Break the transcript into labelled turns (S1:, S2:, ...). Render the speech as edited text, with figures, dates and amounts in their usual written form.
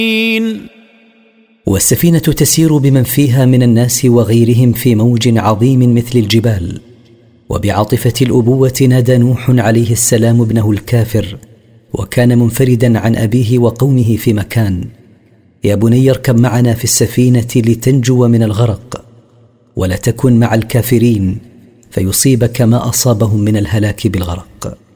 S1: والسفينة تسير بمن فيها من الناس وغيرهم في موج عظيم مثل الجبال. وبعاطفة الأبوة نادى نوح عليه السلام ابنه الكافر، وكان منفردا عن أبيه وقومه في مكان: يا بني اركب معنا في السفينة لتنجو من الغرق، ولا تكن مع الكافرين فيصيبك ما أصابهم من الهلاك بالغرق.